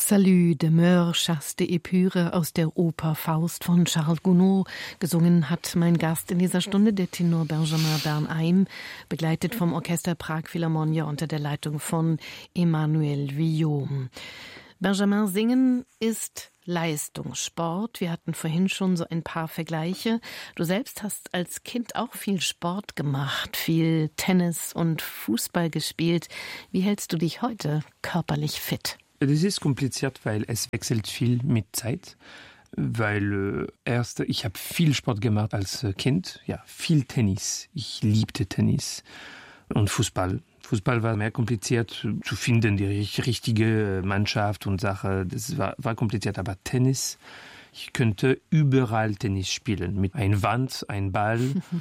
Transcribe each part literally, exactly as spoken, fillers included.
Salut, Demeure, Chasse d'Épure aus der Oper Faust von Charles Gounod. Gesungen hat mein Gast in dieser Stunde, der Tenor Benjamin Bernheim, begleitet vom Orchester Prag Philharmonia unter der Leitung von Emmanuel Villaume. Benjamin, Singen ist Leistungssport. Wir hatten vorhin schon so ein paar Vergleiche. Du selbst hast als Kind auch viel Sport gemacht, viel Tennis und Fußball gespielt. Wie hältst du dich heute körperlich fit? Das ist kompliziert, weil es wechselt viel mit Zeit. Weil äh, erst, ich habe viel Sport gemacht als äh, Kind, ja, viel Tennis. Ich liebte Tennis und Fußball. Fußball war mehr kompliziert zu finden, die richtige Mannschaft und Sache. Das war, war kompliziert, aber Tennis, ich könnte überall Tennis spielen. Mit einer Wand, einem Ball.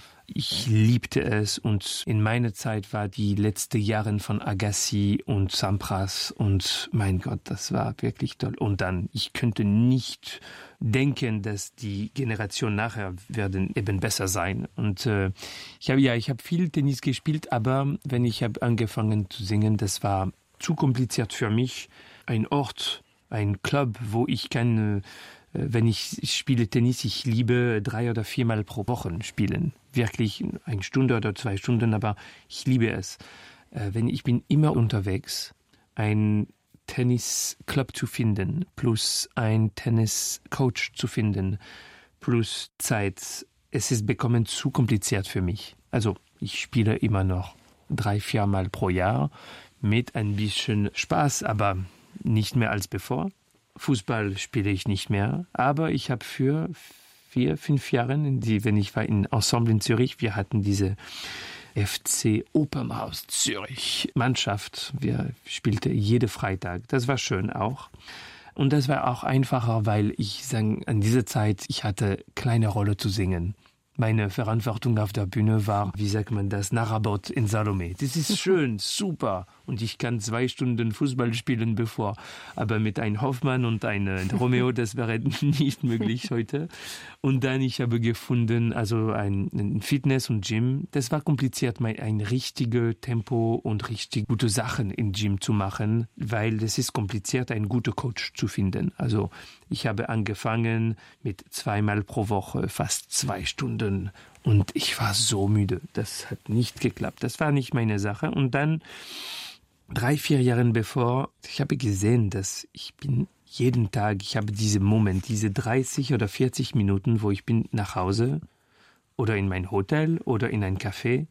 Ich liebte es und in meiner Zeit war die letzten Jahre von Agassi und Sampras und mein Gott, das war wirklich toll. Und dann, ich könnte nicht denken, dass die Generation nachher werden eben besser sein. Und äh, ich habe ja, ich habe viel Tennis gespielt, aber wenn ich habe angefangen zu singen, das war zu kompliziert für mich. Ein Ort, ein Club, wo ich kann, äh, wenn ich spiele Tennis, ich liebe drei oder viermal pro Woche spielen. Wirklich eine Stunde oder zwei Stunden, aber ich liebe es. Äh, wenn ich bin immer unterwegs, ein Tennisclub zu finden, plus ein Tenniscoach zu finden, plus Zeit. Es ist bekommen zu kompliziert für mich. Also ich spiele immer noch drei, viermal pro Jahr mit ein bisschen Spaß, aber nicht mehr als bevor. Fußball spiele ich nicht mehr, aber ich habe für vier, fünf Jahre, die, wenn ich war in Ensemble in Zürich, wir hatten diese F C Opernhaus Zürich Mannschaft. Wir spielten jeden Freitag. Das war schön auch. Und das war auch einfacher, weil ich sang, an dieser Zeit, ich hatte kleine Rolle zu singen. Meine Verantwortung auf der Bühne war, wie sagt man das, Narabot in Salome. Das ist schön, super. Und ich kann zwei Stunden Fußball spielen bevor. Aber mit einem Hoffmann und einem Romeo, das wäre nicht möglich heute. Und dann, ich habe gefunden, also ein, ein Fitness und Gym. Das war kompliziert, mein, ein richtiges Tempo und richtig gute Sachen im Gym zu machen, weil es ist kompliziert, einen guten Coach zu finden. Also ich habe angefangen mit zweimal pro Woche, fast zwei Stunden. Und ich war so müde. Das hat nicht geklappt. Das war nicht meine Sache. Und dann, drei, vier Jahre bevor, ich habe gesehen, dass ich bin jeden Tag, ich habe diesen Moment, diese dreißig oder vierzig Minuten, wo ich bin nach Hause oder in mein Hotel oder in ein Café.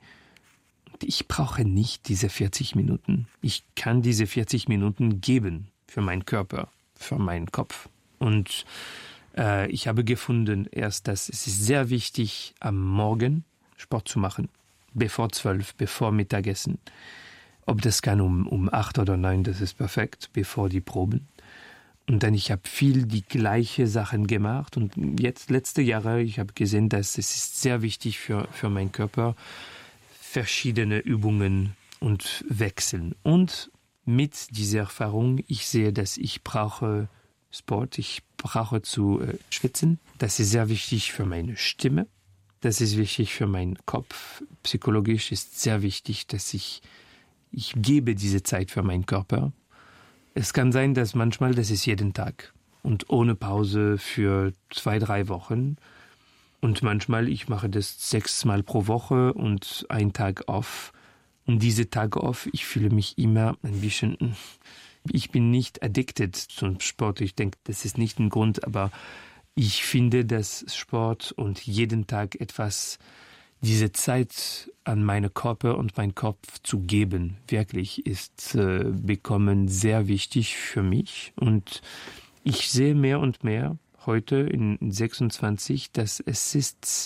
Ich brauche nicht diese vierzig Minuten. Ich kann diese vierzig Minuten geben für meinen Körper, für meinen Kopf. Und äh, ich habe gefunden erst, dass es ist sehr wichtig, am Morgen Sport zu machen, bevor zwölf, bevor Mittagessen. Ob das kann um, um acht oder neun, das ist perfekt, bevor die Proben. Und dann, ich habe viel die gleiche Sachen gemacht. Und jetzt, letzte Jahre, ich habe gesehen, dass es ist sehr wichtig für, für meinen Körper, verschiedene Übungen und wechseln. Und mit dieser Erfahrung, ich sehe, dass ich brauche Sport, ich brauche zu äh, schwitzen. Das ist sehr wichtig für meine Stimme. Das ist wichtig für meinen Kopf. Psychologisch ist sehr wichtig, dass ich Ich gebe diese Zeit für meinen Körper. Es kann sein, dass manchmal, das ist jeden Tag und ohne Pause für zwei, drei Wochen. Und manchmal, ich mache das sechsmal pro Woche und einen Tag off. Und diese Tage off, ich fühle mich immer ein bisschen, ich bin nicht addicted zum Sport. Ich denke, das ist nicht ein Grund, aber ich finde, dass Sport und jeden Tag etwas, diese Zeit an meinen Körper und meinen Kopf zu geben, wirklich, ist äh, bekommen sehr wichtig für mich. Und ich sehe mehr und mehr heute in sechsundzwanzig, dass es ist,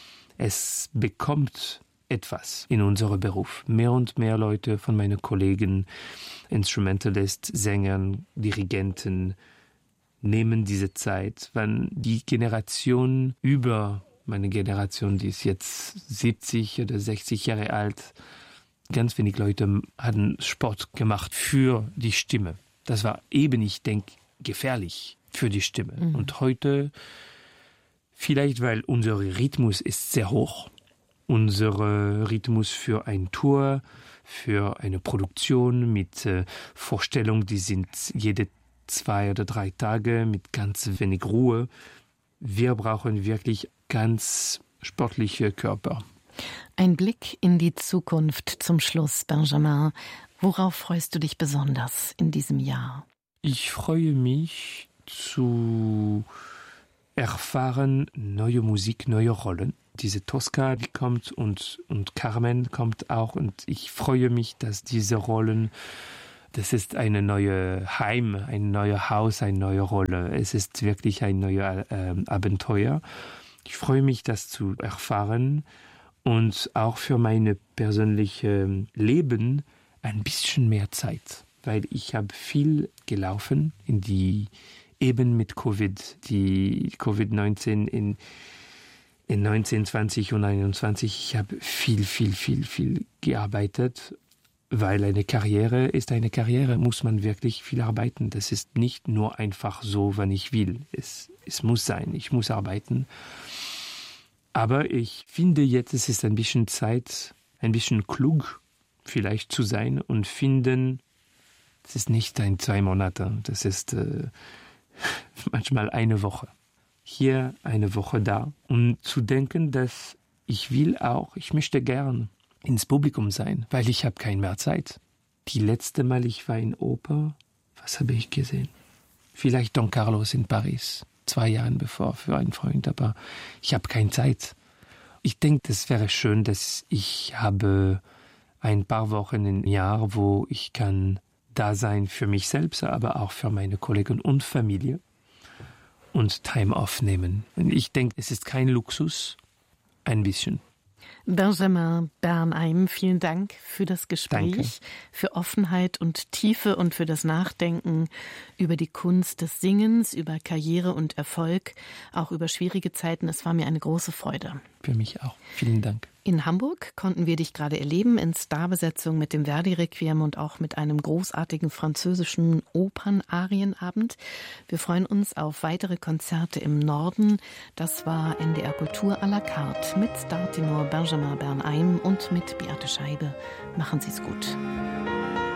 es bekommt etwas in unserem Beruf. Mehr und mehr Leute von meinen Kollegen, Instrumentalist, Sängern, Dirigenten, nehmen diese Zeit, wenn die Generation über meine Generation, die ist jetzt siebzig oder sechzig Jahre alt, ganz wenig Leute hatten Sport gemacht für die Stimme. Das war eben, ich denke, gefährlich für die Stimme. Mhm. Und heute, vielleicht weil unser Rhythmus ist sehr hoch, unser Rhythmus für eine Tour, für eine Produktion mit äh, Vorstellungen, die sind jede zwei oder drei Tage mit ganz wenig Ruhe. Wir brauchen wirklich ganz sportliche Körper. Ein Blick in die Zukunft zum Schluss, Benjamin. Worauf freust du dich besonders in diesem Jahr? Ich freue mich zu erfahren neue Musik, neue Rollen. Diese Tosca, die kommt und, und Carmen kommt auch und ich freue mich, dass diese Rollen, das ist eine neue Heim, ein neues Haus, eine neue Rolle. Es ist wirklich ein neues äh, Abenteuer. Ich freue mich, das zu erfahren und auch für mein persönliches Leben ein bisschen mehr Zeit, weil ich habe viel gelaufen in die eben mit Covid, die Covid neunzehn in, in neunzehn, zwanzig und einundzwanzig. Ich habe viel, viel, viel, viel gearbeitet, weil eine Karriere ist eine Karriere, muss man wirklich viel arbeiten. Das ist nicht nur einfach so, wenn ich will. Es, es muss sein, ich muss arbeiten. Aber ich finde jetzt, es ist ein bisschen Zeit, ein bisschen klug vielleicht zu sein und finden, es ist nicht ein zwei Monate, das ist äh, manchmal eine Woche. Hier eine Woche da. Und zu denken, dass ich will auch, ich möchte gern ins Publikum sein, weil ich habe keine mehr Zeit. Die letzte Mal, ich war in Oper, was habe ich gesehen? Vielleicht Don Carlos in Paris, zwei Jahre bevor für einen Freund, aber ich habe keine Zeit. Ich denke, das wäre schön, dass ich habe ein paar Wochen im Jahr, wo ich kann da sein für mich selbst, aber auch für meine Kollegen und Familie und Time off nehmen. Ich denke, es ist kein Luxus, ein bisschen. Benjamin Bernheim, vielen Dank für das Gespräch, Danke. Für Offenheit und Tiefe und für das Nachdenken über die Kunst des Singens, über Karriere und Erfolg, auch über schwierige Zeiten. Es war mir eine große Freude. Für mich auch. Vielen Dank. In Hamburg konnten wir dich gerade erleben in Starbesetzung mit dem Verdi-Requiem und auch mit einem großartigen französischen Opernarienabend. Wir freuen uns auf weitere Konzerte im Norden. Das war N D R Kultur à la carte mit Startenor Benjamin Bernheim und mit Beate Scheibe. Machen Sie es gut.